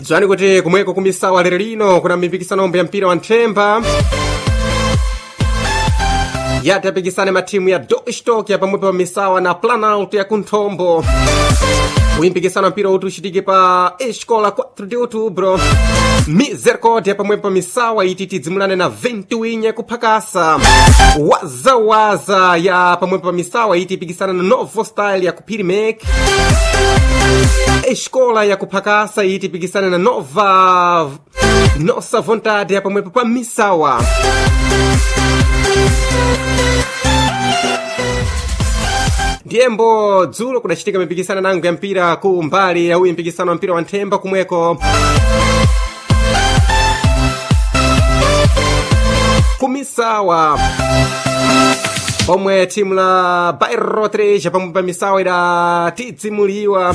Dzani kuti kumweko kumisawa lero lino kuna mipikisano ya mpira wa nthemba yatapikisane matimu ya Dostock ya pamwepo pa misawa na Planalto ya kunthombo. Uyimpikisano mpira uti uxitike pa escola 4 de outubro. Misericórdia pamwepo pa misawa iti tidzimulane na Ventuinha kuphakasa. Wazawaza ya pamwepo pa misawa iti ipikisana na Novo Style ya kuPirimek. Escola ya kuphakasa iti ipikisana na Nossa Vontade ya pamwepo pa misawa. Ndiembo dzulo kudachitika mipikisano nangu ya mpira ku mbali ya uyimpikisano wa mpira wa nthemba kumweko kumisawa pomwe timu la Bairro 3 pamwe pa misawa idatidzimuliwa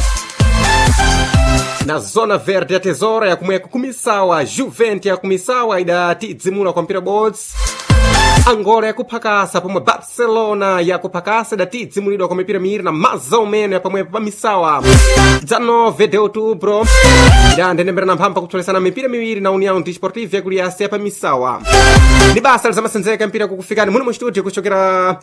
na Zona Verde ya Tesoura ya kumweko kumisawa. Juventus ya kumisawa idatidzimula kwa mpira boards. Angola ya kuphakasa pomwe Barcelona ya kuphakasa idatidzimulidwa kwa mipira miwiri na Mazaumeno ya pamwepo pa misawa. 19 de outubro idandendembera mphampa kutsolesana mipira miwiri na União Desportiva ya Kuliasi ya pa misawa. Ni basa lizamasenzeka mpira kukufikani muli mu studio kuchokera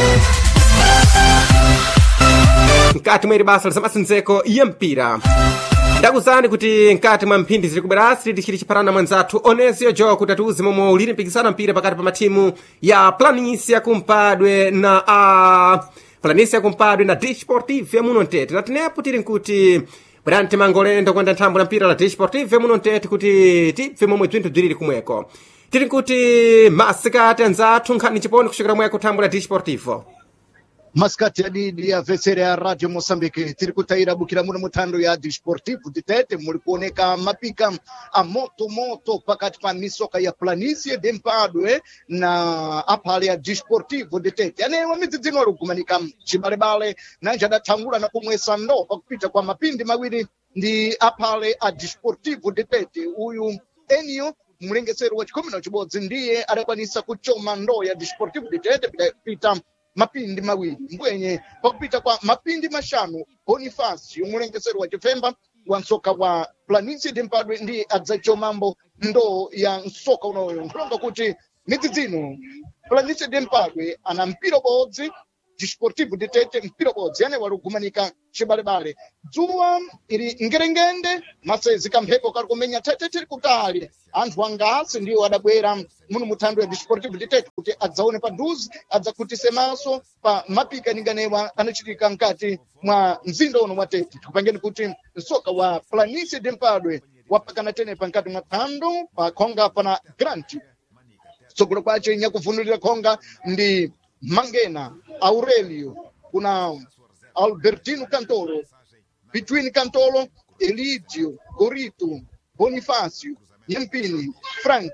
nkati mwa basa lizamasenzeko ya mpira. Ndakuzani kuti nkati mwa mphindi zili kuberasi tichiri chiparana mwanzathu Onesio Jo kuti atiuze momwe uliri mpikisano mpira pakati pa matimu ya Planície kumpadwe na Planície kumpadwe na Desportiva ya muno Ntete. Na tinepo tili nkuti bwanti mangolendo kwenda nthambo la mpira la Desportiva ya muno Ntete kuti tibve momwe bzinthu bziliri kumweko. Tili nkuti masikati anzathu nkhani chiponi kuchokera mweko thambo la Desportivo. Maskati adidi ya vesere ya Radio Moçambique tiri kutaira bukira muno muthando ya Desportivo de Tete muli kuoneka mapika a moto pakati pa misoka ya Planície de Mpadwe na apale ya Desportivo de Tete. Ane wamidzidzino wali kukumanika chibalebale na njadathangula na kumwesa ndo pakupita kwa mapindi mawiri ndi apale a Desportivo de Tete. Uyu Enio mlengesero wa chikumi na chibodzi ndiye adakwanisa kuchoma ndo ya Desportivo de Tete pita mapindi mawiri mbwenye pakupita kwa mapindi mashanu. Bonifácio mulengesero wa chifemba wa nsoka wa Planície de Mpadwe ndi adzachomambo ndo ya nsoka unoyo nkulonga kuti midzidzino Planície de Mpadwe ana mpira bodzi, Desportivo de Tete mpira bodzi. Ane wali kugumanika chibalebale dzuwa ili ngerengende masezi kamphepo kali kumenya tete tiri kutali. Anthu angasi ndiwo adabwera muno muthando ya Desportivo de Tete kuti adzaone paduzi adzakutise maso pa mapika ninganewa anachitika mkati mwa mzinda uno wa Tete. Tikupangeni kuti nsoka wa Planície de Mpadwe wapakana tenepa mkati mwa thando pa khonga pana Granti. Tsogolo kwace nyakuvunulira khonga ndi Mangena, Aurelio, kuna Albertino Cantolo, between Cantolo, Elidio, Gorito, Bonifácio, Yampini, Frank,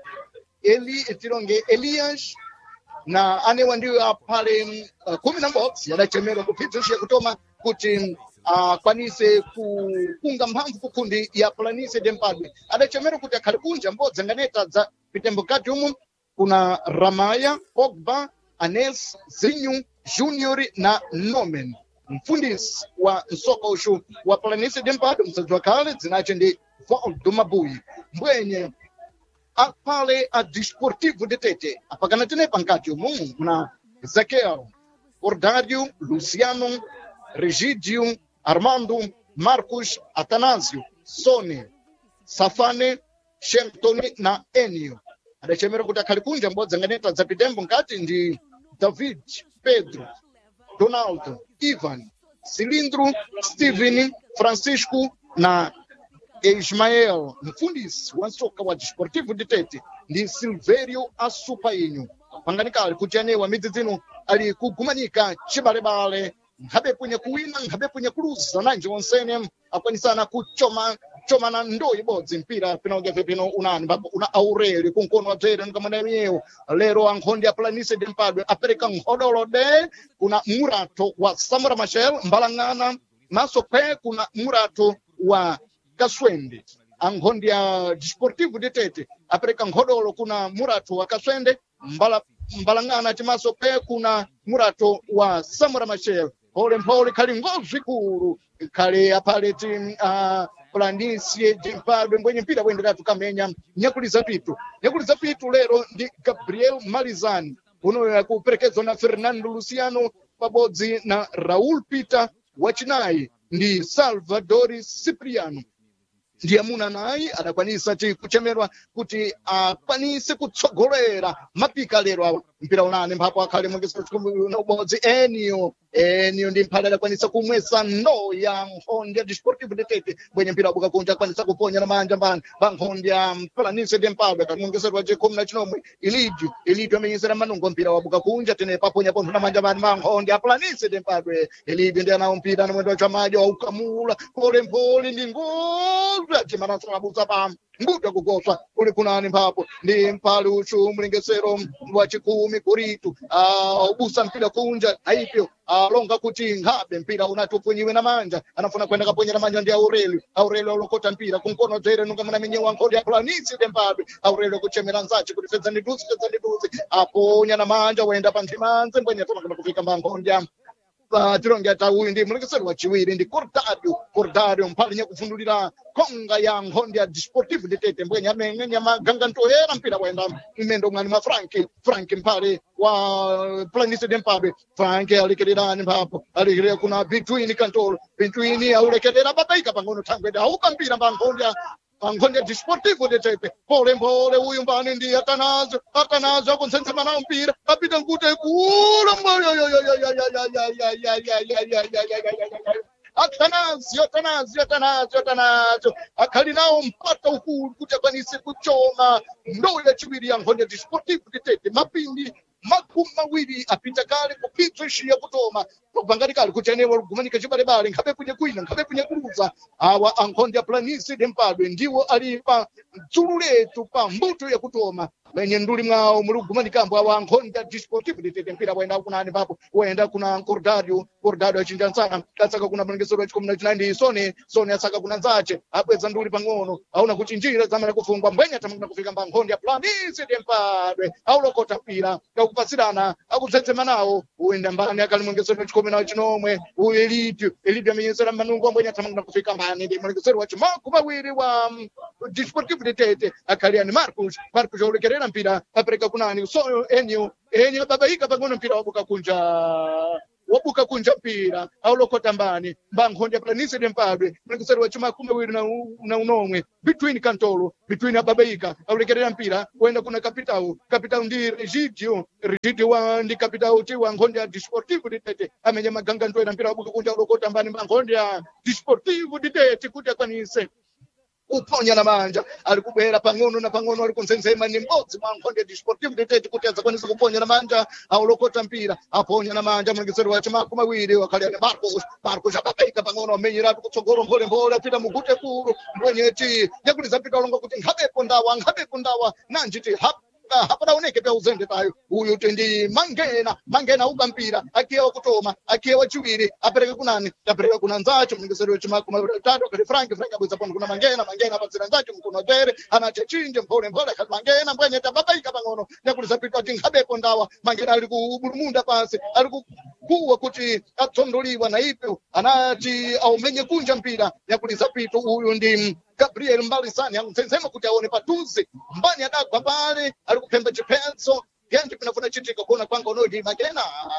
Elias, na anewa ndiyo apale kumi na box yadachemera kupitishia kutoma kuti kwanise kukunga mphamvu kukundi ya Planície de Mpadwe. Adachemera kuti akhali kunja mbodzi nganeta za pitembo kati umu kuna Ramaya, Pogba, Anes, Zinho, Junior na Nomen. Mfundisi wa nsoka ushu wa Planície de Mpadwe msadzwa kale dzinache ndi Valdo Mabuyi. Mbwenye apale a Desportivo de Tete apakana tenepa nkati umu muna Ezequiel, Cordário, Luciano, Regidio, Armando, Marcos, Atanásio, Sone, Safane, Shelton na Enio. Adachemera kuti akhali kunja mbodzi nganeta za pitembo nkati ndi David, Pedro, Donaldo, Ivan, Cilindro, Steven, Francisco na Ismael. Mfundisi wa nsoka wa Desportivo de Tete ndi Silvério Assupainho. Panganikali kuti anewa midzidzino ali kugumanika chibalebale nkhabe punye kuwina nkhabe punye kuluza nanji wonsene akwanisana kuchomana ndo ibodzi mpira pinongefe pino unani una Aurelio kunkono wa dzere nkamanayewo lero ankhondi ya Planície de Mpadwe apereka nkhodolo de kuna murato wa Samora Machel Mbalang'ana maso pe kuna murato wa Kaswende. Ankhondi ya Desportivo de Tete apereka nkhodolo kuna murato wa Kaswende Mbalang'ana timaso pe kuna murato wa Samora Machel. Pole mpole kali ngozi kuru kale apale Planície de Mpadwe mbwenye mpira kuendelea tukamenya nyakuliza pitu lero ndi Gabriel Malizani uno kuperekezwa na Fernando Luciano pabodzi na Raul Peter wachinayi ndi Salvador Cipriano ndiye amuna nayi adakwanisa kuchemerwa kuti akwanise kutsogolera mapika lero awa mpira unane mphapo akhale mwengeso na ubodzi Enio ndi mphale adakwanisa kumwesa ya Nkhondi ya Desportivo de Tete bwenye mpira wabuka kunja akwanisa kuponya na manja mbani Nkhondi ya Planície de Mpadwe kamungeserwa jekomu na chinomwe Elidio amenyesera manungo mpira wabuka kunja tene paponya pontho na manja mbani Nkhondi ya Planície de Mpadwe Elidio ndiye anawo mpira na mwendo wa chamaji wa ukamula pole ndi ngoza chimanaso mabusa pam nguda kugoswa kuli kunani mphapo ndi mphale uchu mlengesero wa chikumi kuritu ubusa mpira kunja aipyo longa kuti nkhabe mpira unatupunyiwe na manja anafuna kwenda kaponyera manja ndi Aurelio alokota mpira kunkono dzere nunga mwana menyewa Nkhondi ya Planície de Mpadwe Aurelio kuchemera nzachi kuti fedzani duzi aponya na manja waenda panthimanze mbwenye tama kufika Nkhondi ya tironge atauyu ndi mlengesero wachiwiri ndi Cordario mphale nyakufundulira konga ya Nkhondi ya Desportivo de Tete mbwenye ameng'enya maganga ntohera mpira waenda mmendo mwani mwa Frank mphale wa Planície de Mpadwe Frank alikelelani mphapo alikelera kuna Between Kantolo Between aulekelera babaika pang'ono thangwede auka mpira Nkhondi ya Desportivo de Tete pole uyu mbani ndi Atanazo akunsensema nawo mpira apita nkute kula Atanazo akhali nawo mpata ukulu kuti akwanise kuchoma ya chiwiri ya Nkhondi ya Desportivo de Tete mapindi makumi mawiri apita kale kupitso ishiya kutoma kubangati kale kuti anewa lugumanika chibalebale nkhabe punye kwina nkhabe punye kuluza awa Nkhondi ya Planície de Mpadwe ndiwo ali pa mdzulu letu pa mbuto ya kutoma menye nduli mwawo mulugumanikambo awa Nkhondi ya Desportivo de Tete mpira waenda kunani papo waenda kuna Cordario achinja nsana katsaka kuna mlengesero wa chikomu na chinayi ndi Sone asaka kuna nzache abweza nduli pang'ono auna kuchinjira zamana kufungwa mbwenya tamana kufika Nkhondi ya Planície de Mpadwe aulokota mpira kakupasirana akutsetsema nawo uenda mbani akali mlengesero wa chikomu na chinomwe uyu Elidio amenyesera manungo mbwenya tamana kufika mbani ndi mlengesero wa chimaku mawiri wa Desportivo de Tete akaliani Marcos aulekerera mpira apereka kunani Enio babaika pang'ono mpira wabuka kunja mpira aulokota mbani Nkhondi ya Planície de Mpadwe mlengesero wa chimaku mawiri na unomwe Between Kantolo Between ababaika aulekerera mpira wenda kuna Capitao ndi Regidio ndi Capitao wa Nkhondi ya Desportivo de Tete amenya maganga ntoera mpira wabuka kunja aulokota mbani Nkhondi ya Desportivo de Tete kuti akwanise uponya na manja alikubwera pang'ono na pang'ono alikunzenzema ni mbodzi mwa Nkhondi ya Desportivo de Tete kuti adzakwanisa kuponya na manja aulokota mpira aponya na manja mlengesero wa chimaku mawiri wakaliani Marcos ababaika pang'ono amenyeratu kutsogolo mphole apita mugute kulu mbwenyeti nyakuliza mpita ulonga kuti nkhabepo ndawa nanjiti hapadaoneke pya uzende tayo uyu tendi mangena uba mpira akiyewa kutoma akiyewa chiwiri apereka kuna nzacho mlengesero chimaku matatu kali Frank abweza pano kuna mangena apatsira nzacho mkono dzere anachechinje mphole kali mangena mbwenye tababaika pang'ono nyakuliza mpita kuti nkhabepo ndawa mangena ali kubulumunda pasi ali kuwa kuti atsondoliwa na ipo anati aumenye kunja mpira nyakuliza pito uyu ndi Gabriel Malizani akutsenzema kuti aone patuzi mbani adagwa pale ali kuphemba chiphenso genje pinafuna chitika kuona kwanga unodi mangena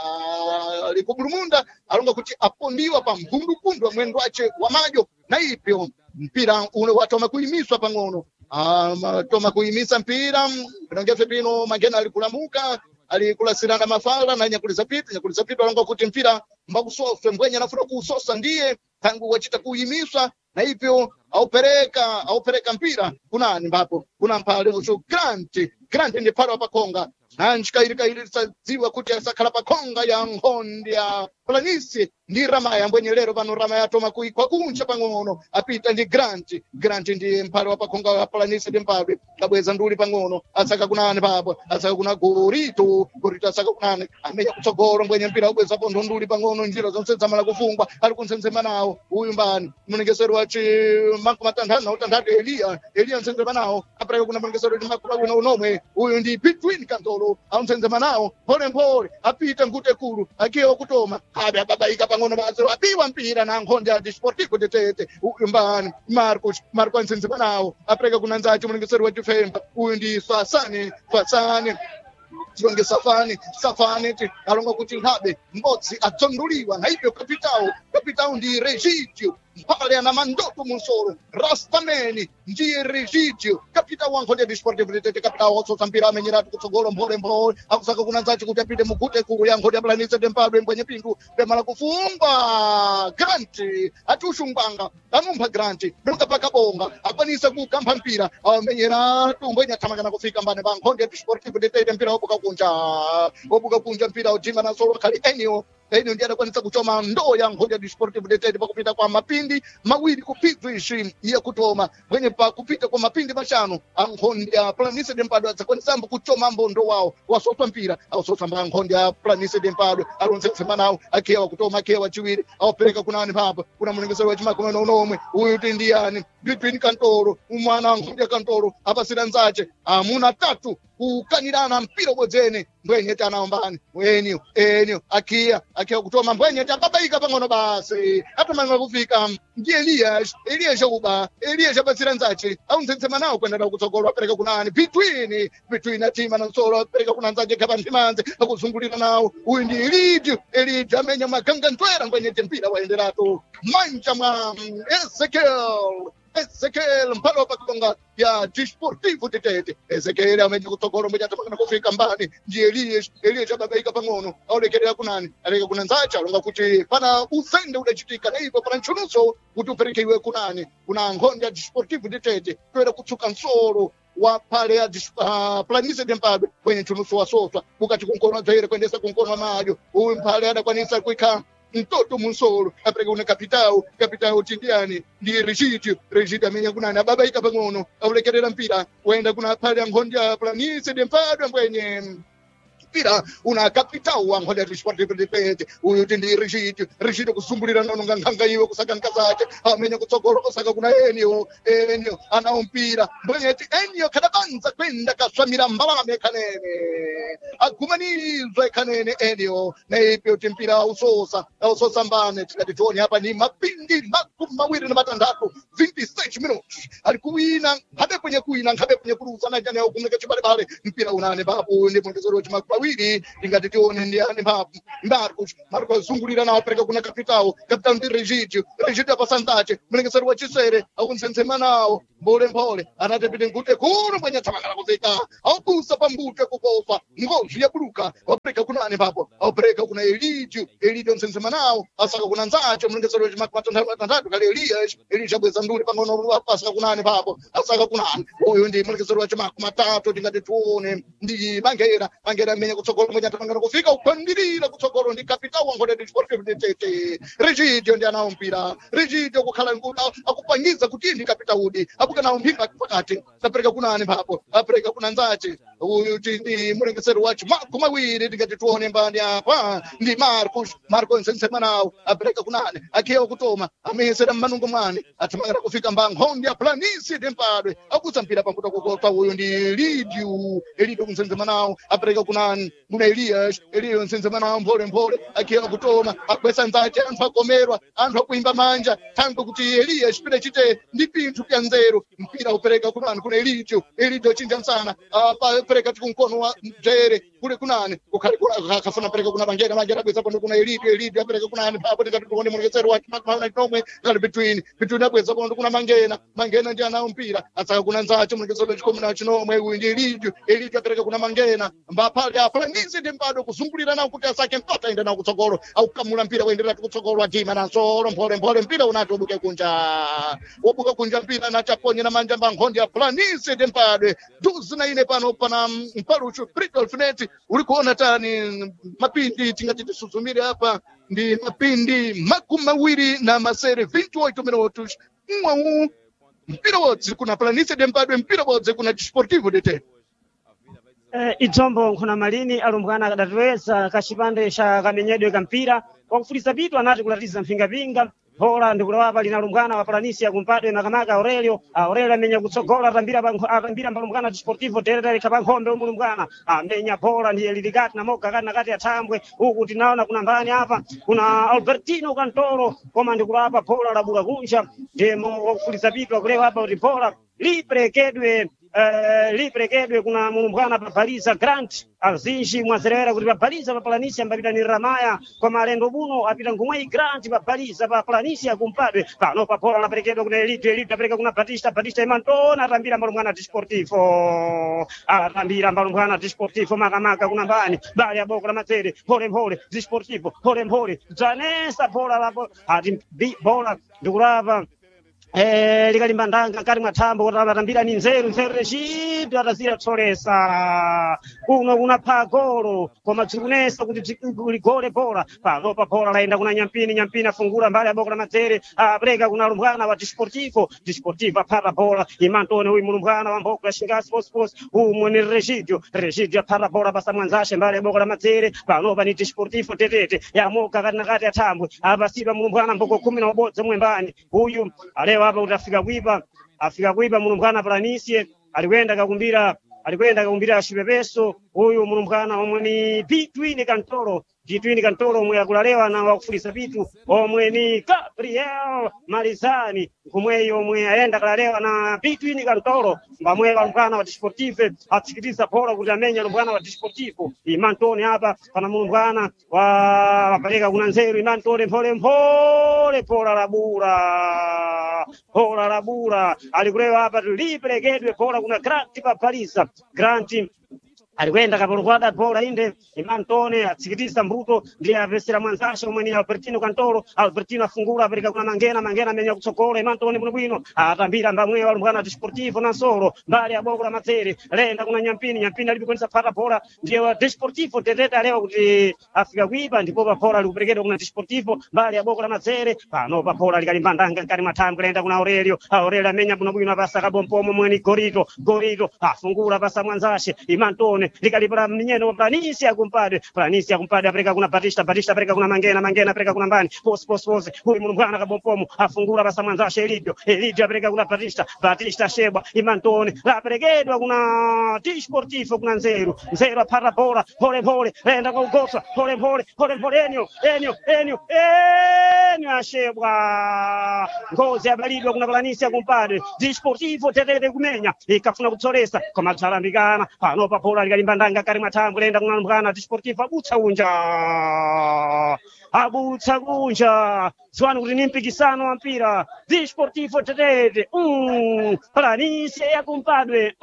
ali kubulumunda alonga kuti apondiwa pa mpundupundu wa mwendo wache wa majo na ipyo mpira uno watoma kuimiswa pang'ono toma kuimisa mpira pinongefe pino mangena alikulamuka alikulasirana mafala na nyakuliza pito alonga kuti mpira mbakusofe mbwenye anafuna kuusosa ndiye tangu wachita kuimiswa na hivyo aupereka mpira kunani mbapo kuna mphale ucho Grant ndi phale wapakonga nanchikairikairi sadziwa kuti asakhala pakonga ya Nkhondi ya Planície ndi Ramaya mbwenye lero pano Ramaya atoma kuikwa kunja pang'ono apita ndi Grant ndi mphale wapakonga ya Planície de Mpadwe kabweza nduli pang'ono asaka kunani papo asaka kuna Gorito asaka kunani amenya kutsogolo mbwenye mpira ubweza pontho nduli pang'ono njira zonse zamala kufungwa ali kunsenzema nawo uyu mbani mlengesero wachi manku matandatu Elia nsenzema nawo apreka kuna mangesero ndi makula unomwe uyu ndi between kantolo auntsenzema nawo mpole apita ngute kulu akiwa kutoma abe ababaika pang'ono mazero abiwa mpira na nkhonde ya Desportivo de Tete uyu mbani Marco antsenzema nawo apreka kuna nzachi mulungisero wa Chifemba uyu ndi Fasane tilonge safani alonga kuti nkhabe mbodzi adzonduliwa na ibyo kapitawo ndi Regidio mpale ana mandoto munsolo rastameni ndiye Regidio kapita wanko ndi Desportivo de Tete kapita wotsotsa mpira amenyeratu kutsogolo mpole akusaka kuna nzachi kuti apite mugute kulu yankho ndi Planície de Mpadwe mbwenye pindu pemala kufungwa Granti atushungwanga anumpha Granti nonga pakabonga akwanisa kukampha mpira amenyeratu mbwenye athamangana kufika mbane bankho ndi Desportivo de Tete mpira obuka kunja mpira ujima na solo khali Enio ndiye adakwanisa kuchoma ndoo ya nkhondo ya Desportivo de Tete pakupita kwa mapindi mawiri kupigwa ishi iya kutoma mwenye pa kupita kwa mapindi mashanu ankhondo ya Planície de Mpadwe adzakwanisamba kuchoma mbondo wawo wasotwa mpira awasotsa ankhondo ya Planície de Mpadwe alonzetsema nawo akhewa kutoma akhewa chiwiri awapereka kunani papa kuna mulungisero wa chimakumi unomwe uyu ti ndiyani between kantolo umwana ankhondo ya kantolo apasira nzache amuna tatu kukanirana mpira ubodzene mbwenye tanaombani enio akiya kutoma mbwenye tababaika pang'ono basi atamanga kufika ndi Elias uba Elias apatsira nzache auntsetsema nawo kwenda kutsogolo apereka kunani between atima na nsolo apereka kuna nzache kapa ndimanze akuzungulira nawo uyu ndi Elidio amenya maganga ntwera mbwenye mpira waenderatu manja mwa Ezekiel mpalo pakonga ya Desportivo de Tete Ezekiel amenya kutsogolo mbwenye atamanga kufika mbani ndi Elias ababaika pang'ono aolekerera kunani aleka kuna nzacha alonga kuti pana uzende udachitika na ipo pana nchunuso kuti uperekewe kunani kuna nkhondo ya Desportivo de Tete toera kutsuka nsolo wa pale ya Planície de Mpadwe kwenye nchunuso wasotwa bukati kunkono dzere kuendesa kunkono majo uyu mpale adakwanisa kuika mtoto munsolo apereka una kapitao tindiani ndi Regidio amenya kunani ababaika pang'ono aulekerera mpira waenda kuna pale ya nkhondo ya Planície de Mpadwe mbwenye mpira una kapitao wa nkhondo ya Desportivo de Tete uyu ndi Regidio kusumbulira nonga nkhanga iwe kusaka nkazache amenya kutsogolo kusaka kuna Enio anawo mpira mbwenye Enio kadabanza kwenda kaswamira mbalame kanene agumanizwe kanene Enio na ipo mpira usosa mbane tikati tione hapa ni mapindi mawiri na matandatu 26 minutes alikuwina habe kwenye kuina ngabe kwenye kuruza na jana ukumeka chibale mpira unane babu ndi mwendezero chimakwa wili ingati tione ndiani babu Marco zungulira nawo pereka kuna kapitao ndi Regidio apasandache mlengesero wa Chisere akuntsenzema nawo mpole anatepite ngute kuno mwenye tsamangana kuzika aubusa pambute kukofa ngozi ya buluka wapereka kunani papo aupereka kuna Elidio ntsenzema nawo asaka kuna nzache mlengesero chimakwa kale Elias abweza nduli pang'ono asaka kunani papo asaka kunani uyu ndi mlengesero wa chimakwa matatu tingati tuone ndi mangera amenya kutsogolo mwenye tsamangana kufika ukwandirira kutsogolo ndi kapitao wa nkhondo ya Desportivo de Tete Regidio ndi anawo mpira Regidio kukhala nguda akupangiza kuti ndi kapitaudi apukana mpira pakati apereka kunani papo apereka kuna nzache uyu ndi mulengesero wachi kumawiri tingati tuone mbani apa ndi Marco nsensema nawo apereka kunani akiwa kutoma amesera mmanungo mwani atamangana kufika nkhondo ya Planície de Mpadwe akutsa mpira pambuto kukota uyu ndi Elidio nsensema nawo apereka kunani muna Elias nsensema nawo mpole akiwa kutoma akwesa nzache anthu akomerwa anthu akuimba manja tangu kuti Elias pita chite ndi pinthu pya nzeru mpira upereka kunani kuna Elidio chinja msana apereka tikunkono wa dzere kule kunani kafuna pereka kuna mangera kweza pano kuna Elidio apereka kunani papo tikati tuone mulekesero wa chimakwa nomwe kali between akweza pano kuna mangena ndi anawo mpira asaka kuna nzache mulekesero chikomo na chinomwe uyu ndi Elidio apereka kuna mangena mbapale ya Planície de Mpadwe kuzungulira nawo kuti asake mpata enda nawo kutsogolo aukamula mpira waendelea kutsogolo atima na solo mpole mpira unati ubuke kunja mpira na chaponye na manja nkhondo ya Planície de Mpadwe duzi na ine pano pana mpaluchu Britolfinet ulikuona tani mapindi tingati tisuzumire hapa ndi mapindi makumi mawiri na masere 28 minutos mpira wodzi kuna Planície de Mpadwe mpira wodzi kuna Desportivo de Tete idzombo nkhuna malini alumbwana kadatiweza kachipande cha kamenyedwe kampira wakufulisa pitu anati kulatiza mpingapinga bola ndikulawapa linalumbwana wa Planisia kumpadwe makamaka Aurelio amenya kutsogola atambira mbalumbwana Desportivo Terere kapankhombe umulumbwana amenya bola ndiye lilikati na moka kana kati atambwe huku tinaona kuna mbani hapa kuna Albertino Cantoro koma ndikulawapa bola la bula kunja demo wakufuliza vitu wakulewa hapa kuti bola liprekedwe kuna mulumbwana papaliza Grant azinji mwazerera kuti papaliza papalanisi ambapita ni Ramaya kwa malendo buno apita ngumwai Grant papaliza papalanisi kumpadwe pano papola naperekedwa kuna Elite apereka kuna Batista Imantona atambira mbalumbwana Desportivo makamaka kuna mbani bali ya boko la matere pole Desportivo pole zanesa bola la ati bola ndikulava likalimbandanga kati mwatambo atambira ni nzeru reshid atazira tsolesa kuno kuna pagolo koma tsikunesa kuti ligole bola pano pa bola laenda kuna nyampini afungula mbali ya boko la matere abreka kuna lumbwana wa Desportivo apata bola Imantone uyu mulumbwana wa mboko la Shingasi Sports umwe ni Reshid apata bola pasa mwanzashe mbali ya boko la matere pano pa ni Desportivo tetete yamoka kati na kati atambwe abasidwa mulumbwana mboko 11 mwembani uyu alewa hapa utafika kuipa mulumbwana Planisie alikwenda kakumbira Shibebeso huyu mulumbwana omwe ni Between Cantoro omwe akulalewa na wakufulisa vitu omwe ni Gabriel Marizani kumweyo omwe aenda kalalewa na Between Cantoro mbamwe mulumbwana wa Desportivo atsikitiza bola kuti amenya mulumbwana wa Desportivo Imantone hapa pana mulumbwana wa apeleka kuna nzeru Imantone pole bola la bura alikulewa hapa liperekedwe bola kuna Grant papalisa Grant alikwenda kapolkwada bola inde Imantone atsikitiza mbuto ndiye avesera mwanzashe omwe ni Albertino Cantoro afungula apereka kuna Mangena amenya kutsogola Imantone bwino atambira mbamwe walumbwana Desportivo na solo mbali ya boko la matere lenda kuna nyampini alibikonesa pata bola ndiye wa Desportivo tetete alewa kuti afika kuipa ndipo pa bola likuperekedwa kuna Desportivo mbali ya boko la matere pano pa bola likalimbandanga nkati matambo lenda kuna Aurelio amenya bwino apasa kabompomo mweni Gorito afungula pasa mwanzashe Imantone likalipala mnyeno Planisia kumpadwe apereka kuna Batista apereka kuna Mangena apereka kuna mbani pos huyu mulumbwana kabompomo afungula pasa mwanzashe Elidio apereka kuna Batista shebwa Imantone aperekedwa kuna Desportivo kuna nzeru apata bola pole enda kwa ugoswa pole enyo ashebwa ngozi abalidwa kuna Planisia kumpadwe Desportivo tetete kumenya ikafuna kutsolesa koma tsalambikana pano pa bola likalimbandanga kari matambo lenda kuna mulumbwana Desportivo abutsa kunja ziwani kuti ni mpikisano wa mpira Desportivo tetete Planisia yakumpadwe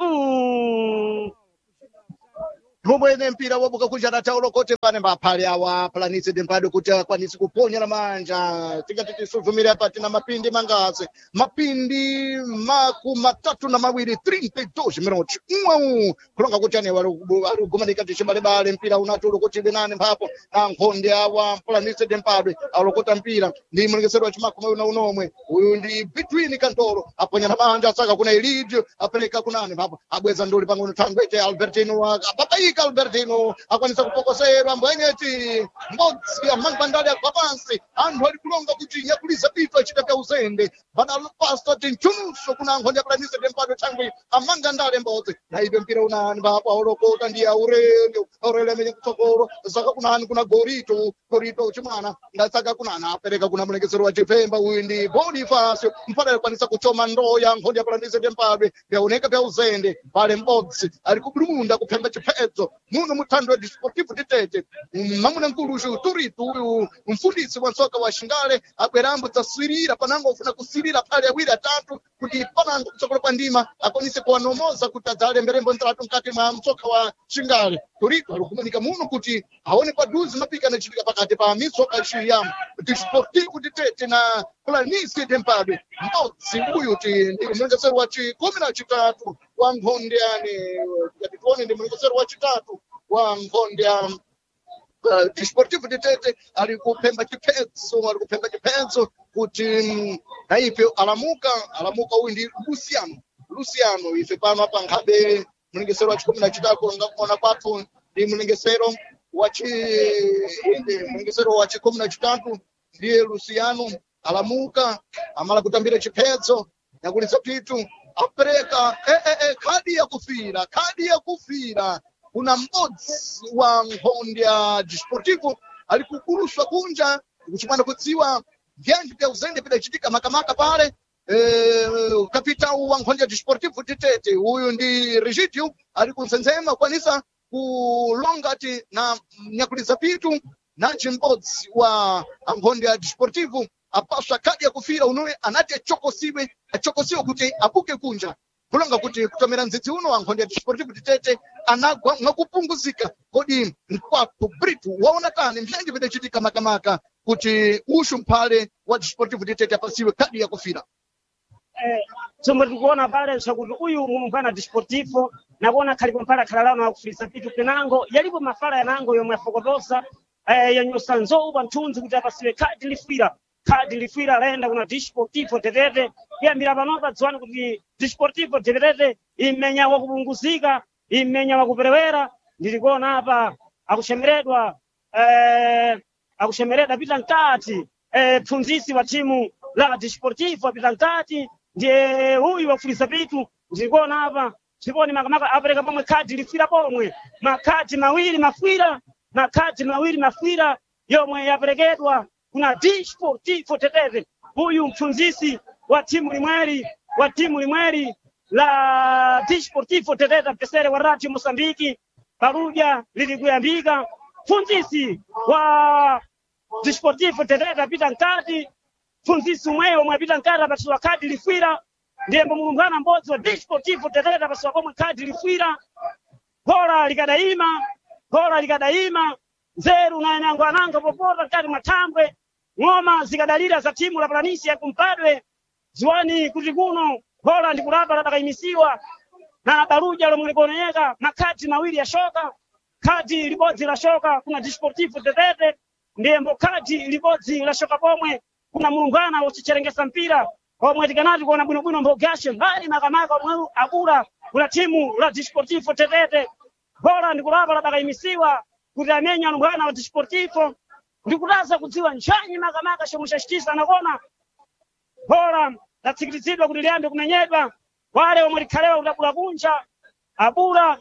Mumwene mpira wabuka kuchana taulo kote pane maphale awa Planicie Dempadwe kuti akwanise kuponya na manja tikati tisuvumire apa tina mapindi mangazi mapindi makumatatu na mawiri 32 minuti kulonga kuti ane warigumanika tichibalebale mpira unatulo kuti benane mphapo na nkhonde awa Planicie Dempadwe alokota mpira ndi mlengesero wa chimakumi unomwe uyu ndi Between Cantoro aponya na manja saka kuna Elidio apereka kunane mphapo abweza ndoli pang'ono thangwete Albertino Albertino akwanisa kupokoserwa mbwenyeti mbodzi ya mangwandali akwa pansi anthu ali kulonga kuti yakuliza pitu achitapya uzende panalopasta tinchunso kuna nkhonde ya Planicie Dempadwe thangwi amangandale mbodzi na ibe mpira unani papo aulokota ndi Aurelio amenye kutsogolo saka kunani kuna Gorito chimwana ndasaka kunani apereka kuna mlengesero wa Chipemba uyu ndi Bonifacio mpaka akwanisa kuchoma ndoo ya nkhonde ya Planicie Dempadwe yaoneka pya uzende pale mbodzi ali kubulumunda kuphemba chiphedzo muno muthando wa Desportivo tetete mamuna nkuluxu Turito uyu mfundisi wa nsoka wa Xingale abwerambo dzasirira panango ufuna kusirira phale awiri atatu kuti panango kutsogolo kwa ndima akwanise kuwanomoza kuti adzalemberembo ntratu mkati mwa msoka wa Xingale Turito ali kumanika muno kuti aone paduzi mapikana chitika pakati pa misoka ixiyamo Desportivo tetete na Planicie Dempadwe mbodzi uyu ndi mlengesero wa chikumi na chitatu wa nkhonde yani ndi mlengesero wa chitatu wa nkhonde Desportivo tetete ali kupemba chiphedzo kuti naipyo alamuka uyu ndi Luciano ife pano apa nkhabe mlengesero wa chikumi na chitatu ngakuona kwathu ndi mlengesero wa chikumi na chitatu ndiye Luciano alamuka amala kutambira chiphedzo nyakulisa pitu apereka kadi ya kufira kuna m'bodzi wa Nkhondya Desportivo ali kukuluswa kunja kuchimwana kudziwa vyanji vya uzende pidachitika makamaka pale. Kapitau wa Nkhondya Desportivo Titete huyu ndi Regidio ali kunsenzema kwanisa kulonga ati na nyakuliza pitu na chimbodzi wa Nkhondya Desportivo apaswa kadi ya kufira unowe anati achokosiwe kuti abuke kunja kulonga kuti kutomera ndzidzi uno wa Nkhondya Desportivo Titete anagwa mwakupunguzika. Kodi mkwako Britu waona tani mvyanji vidachitika makamaka kuti ushu mphale wa Desportivo Titete apasiwe kadi ya kufira? Somwe tikuona pale sakuti uyu muungana Desportivo nakuona khalipo mphala khalalano akufirisa pitu penango yalipo mafala yanango yomwe afokotosa yanyosa nzowu pa nthunzi kuti apasiwe kadi lifira laenda kuna Desportivo Titete kuyambira panopa dziwani kuti Desportivo Titete imenya wakupunguzika imenya wakuperewera. Ndilikuona apa akushemeredwa pita nkati pfunzisi wa timu la Desportivo apita nkati ndiye huyu wafurisa pitu. Ndilikuona apa siponi makamaka apereka pomwe kadi lifira pomwe makadi mawiri mafwira yomwe yaperekedwa kuna Desportivo Titete. Huyu mpfunzisi wa timu limweri la Desportivo Titete mpesere wa Radio Mosambiki paruja lilikuyambika mfunzisi wa Desportivo Titete apita nkati mfunzisi umweyo mwapita nkati apatiwa kadi lifwira ndiye mulumbwana m'bodzi wa Desportivo Titete apasiwa pomwe kadi lifwira. Gola likadaima nzeru na yanango ananga popota nkati mathambwe ng'oma zikadalira za timu la Planície kumpadwe ziwani kuti kuno gola ndikulapa ladakayimisiwa na baruja lomwe likuoneka makadi mawiri ya shoka. Kadi libodzi la shoka kuna Desportivo Titete ndiye mbo kadi libodzi la shoka pomwe kuna mulungana wochicherengesa mpira omwe tikanati kuona bwinobwino mbogashe mbali makamaka omwe akula kuna timu la Desportivo Titete. Gola ndikulapa ladakayimisiwa kuti amenya mulungana wa Desportivo ndikutaza kudziwa nchanyi makamaka chomwe chachitisa nakona gola latsikilizidwa kuti liyambe kumenyedwa wale omwe likhalewa kutabula kunja abula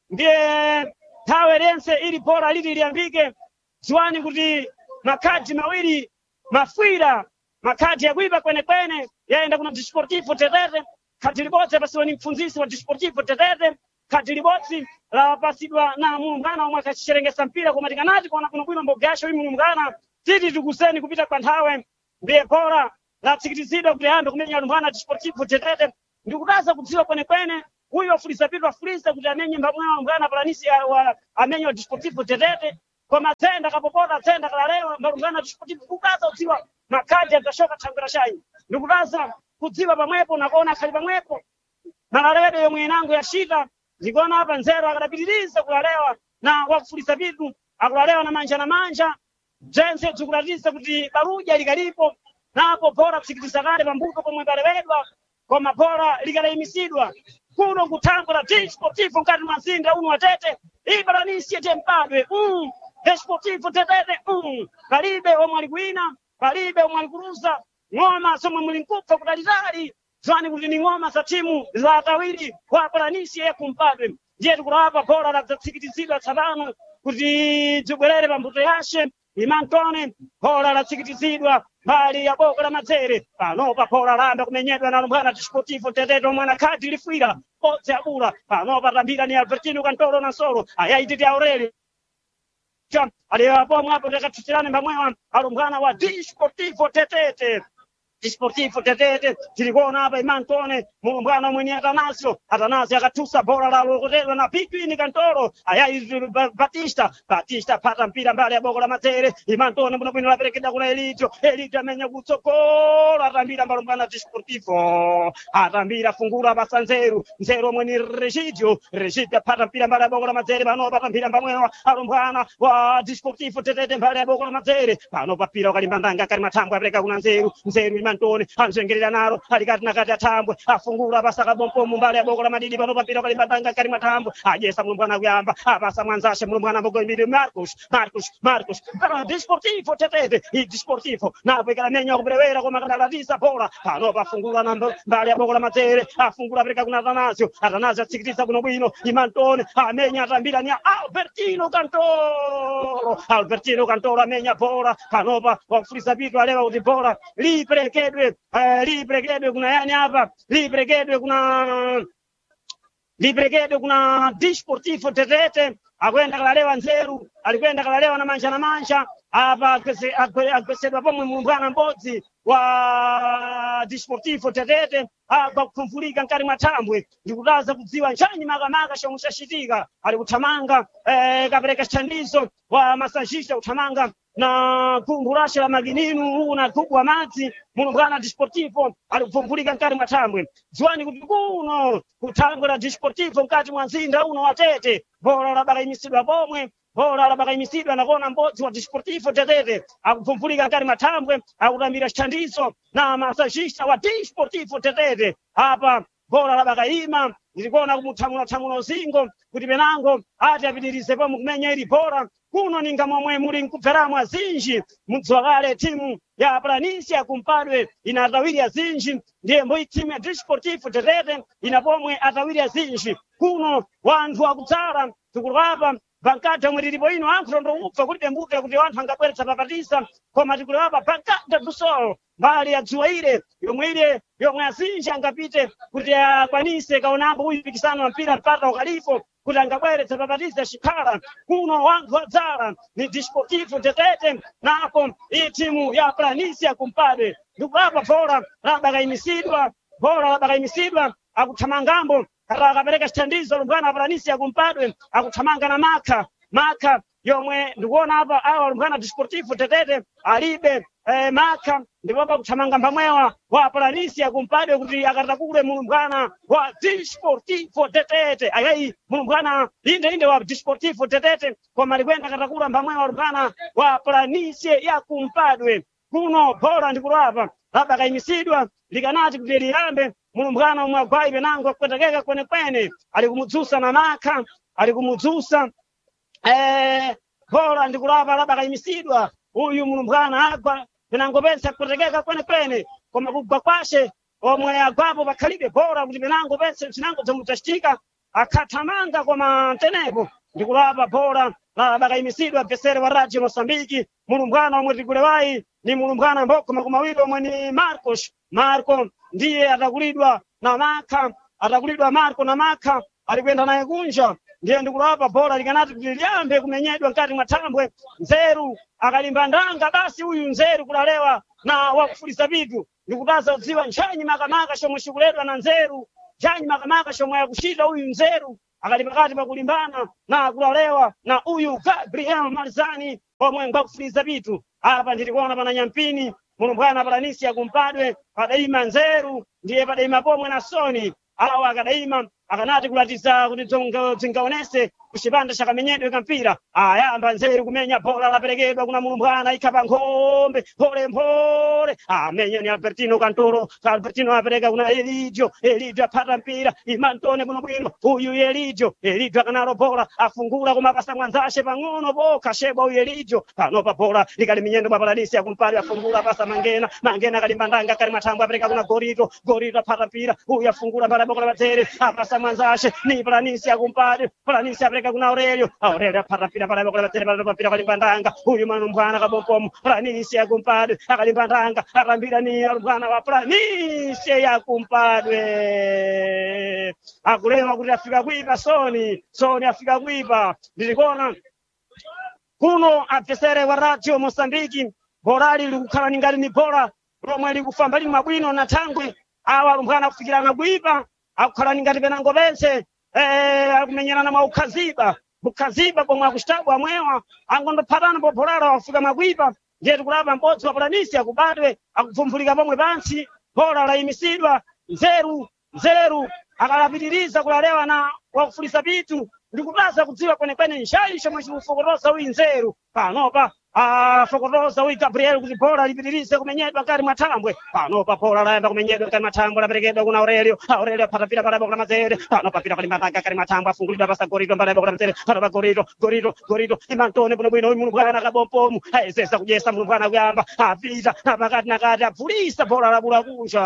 ndiye thawe lense ili bola lili liyambike ziwani kuti makadi mawiri mafwira makadi yakuipa kwenekwene yaenda kuna Desportivo Titete. Kadi libodzi apasiwa ni mpfunzisi wa Desportivo Titete. Kadi libodzi lapasidwa na mulungana omwe akachicherengesa mpira koma tikanati kuona bwinobwino mbogasho uyu mulungana titi tikuseni kupita kwa nthawe ndiye bola latsikilizidwa kuti ayambe kumenya mulungana Desportivo Titete. Ndikutaza kudziwa kwenekwene huyu afulisa pitu afulisa kuti amenye mbamwe mulungana Planície amenye wa Desportivo Titete koma tsenda kapopota tsenda kalalewa mulungana Desportivo kutaza kudziwa makadi akashoka thangwera chayi. Ndikutaza kudziwa pamwepo nakuona khali pamwepo malaledo yomwe inango yashita ndikuona hapa nzeru akadapitiriza kulalewa na wakufulisa pitu akulalewa na manja jense tikulatisa kuti baruja likalipo napo bora kusikiliza kale pambuto pomwe palewedwa koma bora likadayimisidwa kuno kutango la Desportivo nkati mwazinda uno watete Planície tempadwe Desportivo Titete palibe omwe alikuina palibe omwe alikuruza ng'oma somwe muli nkupfa kutalitali zwani kuti ni ng'oma za timu za atawiri wa Planície kumpadwe ndiye tikulapa bora latsikilizidwa tsapano kuti tibwerere pambuto yashe imantone bora latsikilizidwa mbali ya boko la madzere panopa bora lamba kumenyedwa na lumbwana Desportivo Titete omwe kadi lifwira bodzi abula panopa tambira ni Albertino Cantoro na solo ayaititi Aurelio aliyapo mwapo tekatutirane mbamwewa alumbwana wa Desportivo Titete. Desportivo Titete tilikuona hapa imantone mulumbwana mwenye Atanasio akatusa bora la lokotelwa na Pitwini Cantoro ayayi Batista pata mpira mbali ya boko la matere imantone mbunobwino laperekeda kuna Elito amenya kutsogolo atambira mbalumbwana Desportivo atambira fungura basa nzeru mweni Regidio pata mpira mbali ya boko la matere pano pata mpira mbamwewa alumbwana wa Desportivo Titete mbali ya boko la matere pano papira ukalimbandanga kali matambo apereka kuna nzeru Imantoni anzengerera nalo alikati nakati atambwe afungula pasaka bompomu mbali ya boko la madidi panopa mpira kalimbandanga kali matambwe ajesa mulumbwana kuyamba apasa mwanzashe mulumbwana bogoimiri Marcos para Desportivo Tetete i Desportivo napo ikalamenya kubrewera koma kadalatisa bola panopa afungula namba mbali ya boko la matere afungula pereka kuna Atanasio atsikitisa kuno bwino Imantoni amenya atambira ni Albertino Cantoro amenya bola panopa wafurisa vitu alewa kuti bola liprekedwe kuna yani hapa liprekedwe kuna Desportivo Tetete akwenda kalalewa Nzeru alikwenda kalalewa na mancha hapa akwesedwa pomwe mulumbwana mbodzi wa Desportivo Tetete apa kufumfulika nkati mwatambwe ndikutaza kudziwa nchanyi makamaka chomwe chachitika ali kuthamanga kapereka chithandizo wa masajista kuthamanga na kungu lashe la magininu una kubwa madzi mulumbwana Desportivo ali kufumfulika nkati mwatambwe dziwani kuti kuno kuthangwe la Desportivo nkati mwa mzinda uno wa Tete bola labakayimisidwa pomwe bola labakayimisidwa nakona mbodzi wa Desportivo Tetete akufumfulika nkati mwatambwe akutambira chithandizo na masajista wa Desportivo Tetete apa bola labakayima ndikuona kumuthamula uzingo kuti penango ati apitirize pomwe kumenya ili bola kuno ninga momwe muli nkubveramo azinji mudziwa kale timu ya Planície kumpadwe ina atawiri azinji ndiye mboyi timu ya Desportivo Tetete ina pomwe atawiri azinji kuno wanthu akudzala tikulapa bankada omwe tilipo ino anthu ndo upfa kulibe mbuto kuti wanthu angabweretsa papatisa koma tikulapa bankada dusolo mbali ya dzuwa yomwe azinji angapite kuti akwanise kaonapo uyu mpikisano wa mpira mpata ukalipo kuti angabweretsa papatisa chikhala kuno wanthu adzala ni Desportivo Tetete napo iyi timu ya Planície kumpadwe ndikulapa bola labakayimisidwa akuthamangambo akapereka chithandizo lumbwana Planície kumpadwe akuthamanga na Maka yomwe ndikuona apa awa lumbwana Desportivo Tetete alibe Maka ndipo pakuthamanga mpamwewa wa Planície kumpadwe kuti akatakule mulumbwana wa Desportivo Tetete ayayi mulumbwana inde wa Desportivo Tetete koma likwenda akatakula mpamwewa lumbwana wa Planície ya kumpadwe kuno bola ndikulapa labakayimisidwa likanati kuti liyambe mulumbwana omwe agwayi penango akwetekeka kwenekwene ali kumudzusa na Maka ali kumudzusa bola ndikulapa labakayimisidwa uyu mulumbwana agwa penango pense akwetekeka kwenekwene koma kugwa kwashe omwe agwapo pakhalibe bola kuti penango pense zinango zomwe zachitika akhathamanga koma tenepo ndikulapa bola labakayimisidwa pesere wa Radio Mosambiki mulumbwana omwe tikulewayi ni mulumbwana mboko makumawiri omwe ni Marco ndiye atakulidwa na Maka alikwenda naye kunja ndiye ndikulapa bola likanati kuti liyambe kumenyedwa nkati mwatambwe Nzeru akalimbandanga basi uyu Nzeru kulalewa na wakufulisa vitu ndikutaza kudziwa nchanyi makamaka chomwe chikuledwa na Nzeru nchanyi makamaka chomwe yakuchita uyu Nzeru akali pakati pakulimbana na kulalewa na uyu Gabriel Marzani omwe ngwakufuliza vitu apa ndilikuona pana nyampini mulumbwana Planície kumpadwe padaima Nzeru ndiye padaima pomwe na Soni awa akadaima akanati kulatiza kuti zingaonese kuchipanda chakamenyedwe kampira ayamba Nzeru kumenya bola laperekedwa kuna mulumbwana ikhapa nkhombe mpole amenya ni Albertino Cantoro apereka kuna Elidio aphata mpira Imantoni kuno bwino uyu Elidio akanalo bola afungula kumapasa mwanzashe pang'ono boka sheba uyu Elidio panopa bola likali minyendo mwa Planície kumpadwe afungula pasa Mangena kalimbandanga kali mathambo apereka kuna Gorito aphata mpira uyu afungula mbala boka la matere apasa mwanzashe ni Planície kumpadwe Planície apereka kuna Aurelio aphata mpira mbala boka la matere mbala mpira kalimbandanga uyu mulumbwana kabompomo Planície kumpadwe akalimbandanga akambira ni mulumbwana wa Planície ya kumpadwe akulewa kuti afika kuipa Soni afika kuipa ndilikona kuno apesere wa Radio Mosambiki bolali likukhala ningati ni bola lomwe likufamba lili mabwino na thangwe awa lumbwana kufikirana kuipa akukhala ningati penango pense akumenyerana mwa ukhaziba pomwe akuchitabwa amwewa angondophatana popolala wafika mwakuipa ndiye tikulapa mbodzi wa Planície akubadwe akupfumvulika pomwe pansi bola layimisidwa Nzeru akalapitiriza kulalewa na wakufulisa vitu ndikutaza kudziwa kwenekwene nshayi chomwe chikufokotosa uyu Nzeru panopa Fokotosa uyu Gabriel kuti bola lipitirize kumenyedwa kati mwatambwe pano pa bola layamba kumenyedwa kati mwatambwe laperekedwa kuna Aurelio patapita pala bola mazere pano papita pali matanga kati mwatambwe afungulidwa pasa Gorito mbala bola mazere pano pa Gorito imantone bwino uyu Mulungwana kabompomu ayesesa kujesa Mulungwana kuyamba apita pakati na kati apulisa bola labula kusha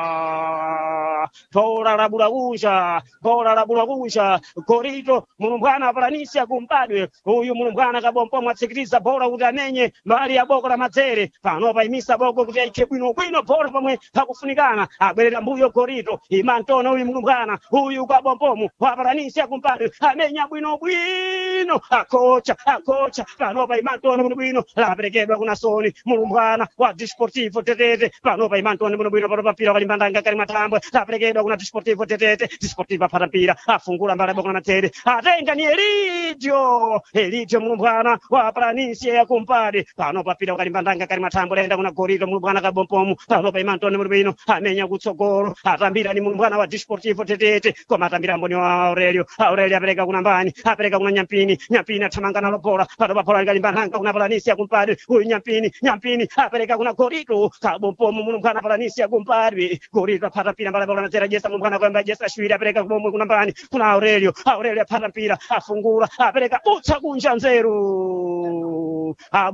Gorito Mulungwana apalanisia kumpadwe uyu Mulungwana kabompomu atsikiriza bola kuti amenye mbali ya boko la mazere pano paimisa boko kuti aike bwino bola pomwe pakufunikana abwerera mbuyo Gorito imantone uyu Mulungwana uyu kabompomu wapalanisia kumpadwe amenya bwino akocha pano pa imantone bwino laperekedwa kuna Soni Mulungwana wa Desportivo Tetete pano pa imantone bwino pano papira kalimbandanga kali matambwe laperekedwa kuna Desportivo Tetete Desportivo apatapira afungula mbala boko la mazere atenga ni Elidio Mulungwana wa Planície ya kumpade pano papira kalimbandanga kali matambwe laenda kuna Gorito Mulungwana kabompomu pano pa imantone bwino amenya kutsogolo atambira ni Mulungwana wa Desportivo Tetete koma atambira mboni wa Aurelio apereka kuna mbani apereka kuna Nyampini athamanga nalo bola pano pa bola likalimbandanga kuna Planície ya kumpade uyu Nyampini apereka kuna Gorito kabompomu Mulungwana Planície ya kumpade Gorito apatapira mbala bola mazera jesa Mulungwana kwamba jesa shwiri apereka kubomwe kuna mbani kuna Aurelio apatapira afungula apereka butsa kunja nzeru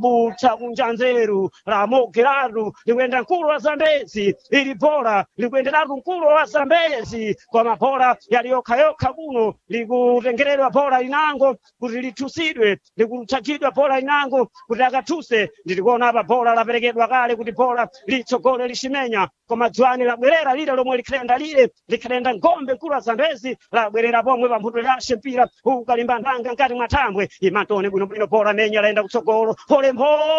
Ramo Gerardo likwenda nkulu wa Zambezi ili bola likwenderatu nkulu wa Zambezi kwa mabola yaliyoka kuno likutengeredwa bola linango kuti litusidwe likuchakidwa bola linango kuti akatuse ndikuona apa bola laperekedwa kale kuti bola litsogole lishimenya koma dzwani labwerera lile lomwe likhalenda ngombe nkulu wa Zambezi labwerera pomwe pamphutwe lashe mpira ukalimbandanga nkati mwatambwe imantone bwino bola menya laenda kutsogolo pole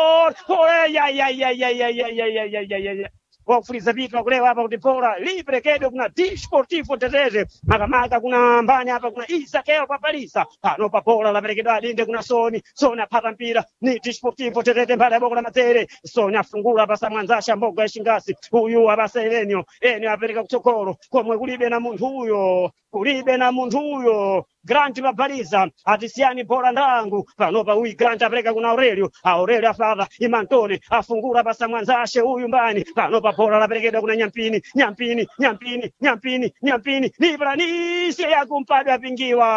wakufuliza vitu wakulewa hapa kuti bola liperekedwe kuna Desportivo Tetete makamaka kuna mbani hapa kuna Isakeo papalisa pano pa bola laperekedwa alinde kuna Soni apata mpira ni Desportivo Tetete mbali ya boko la mazere Soni afungula pasa mwanzasha mbogo ya shingasi huyu abasa Enio apereka kutsogolo komwe kulibe na munthu huyo Grant mabaliza atisiani bola ndangu panopa huyu Grant apereka kuna Aurelio afadha imantone afungura pasa mwanzashe huyu mbani panopa bola laperekedwa kuna Nyampini ni Planície ya kumpadwe apingiwa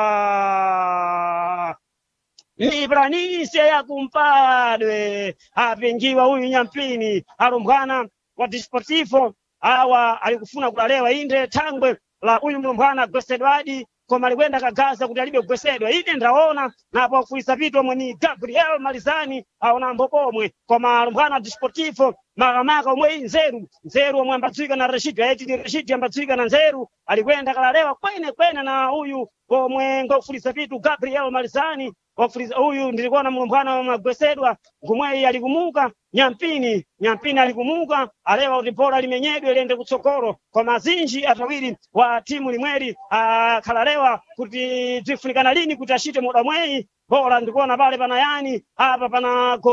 huyu Nyampini alumbwana wa Desportivo awa alikufuna kulalewa inde tangwe la huyu Mulungwana Gwesedwadi koma alikwenda kagaza kuti alibe kugwesedwa ine ndaona napo akufuisa vitu omwe ni Gabriel Malizani aona mbopomwe koma Mulungwana Desportivo makamaka omwe nzeru omwe ambatswika na Rashid ambatswika na nzeru alikwenda kalalewa kwene na huyu omwe ngofulisa vitu Gabriel Malizani huyu ndilikuona Mulungwana magwesedwa ngumweyi alikumuka Nyampini alikumuka alewa kuti bola limenyedwe liende kutsogolo kwa mazinji atawiri wa timu limweri akhalalewa kuti zifunikana lini kuti ashite muda mweyi bola ndikuona pale pana yani apa pana